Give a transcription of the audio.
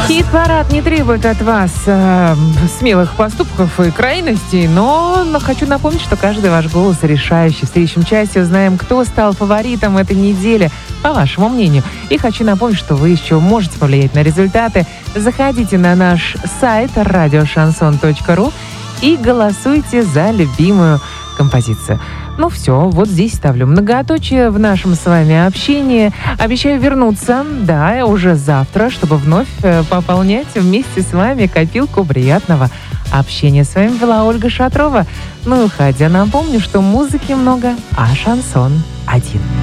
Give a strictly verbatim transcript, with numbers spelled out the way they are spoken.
Хит-парад не требует от вас э, смелых поступков и крайностей, но, но хочу напомнить, что каждый ваш голос решающий. В следующем часе узнаем, кто стал фаворитом этой недели, по вашему мнению. И хочу напомнить, что вы еще можете повлиять на результаты. Заходите на наш сайт радио шансон точка ру и голосуйте за любимую композицию. Ну все, вот здесь ставлю многоточие в нашем с вами общении. Обещаю вернуться, да, уже завтра, чтобы вновь э, пополнять вместе с вами копилку приятного общения. С вами была Ольга Шатрова. Ну и уходя, напомню, что музыки много, а шансон один.